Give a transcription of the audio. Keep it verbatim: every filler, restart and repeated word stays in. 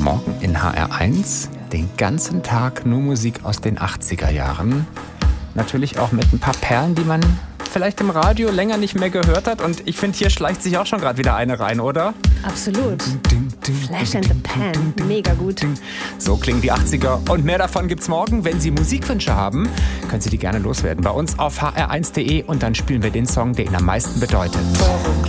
Morgen in H R eins. Den ganzen Tag nur Musik aus den achtziger Jahren. Natürlich auch mit ein paar Perlen, die man vielleicht im Radio länger nicht mehr gehört hat. Und ich finde, hier schleicht sich auch schon gerade wieder eine rein, oder? Absolut. Flash and the Pan. Mega gut. So klingen die achtziger. Und mehr davon gibt's morgen. Wenn Sie Musikwünsche haben, können Sie die gerne loswerden. Bei uns auf h r eins punkt d e und dann spielen wir den Song, der Ihnen am meisten bedeutet. Warum